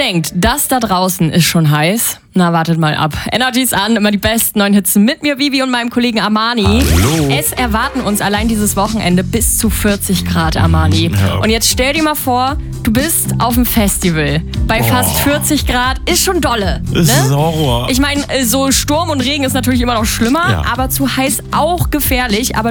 denkt, das da draußen ist schon heiß, na wartet mal ab. Energy's an, immer die besten neuen Hits mit mir, Vivi und meinem Kollegen Armani. Hallo. Es erwarten uns allein dieses Wochenende bis zu 40 Grad, Armani. Ja. Und jetzt stell dir mal vor, du bist auf dem Festival. Bei fast 40 Grad ist schon dolle. Das ist Horror. Ich meine, so Sturm und Regen ist natürlich immer noch schlimmer, Ja. aber zu heiß auch gefährlich. Aber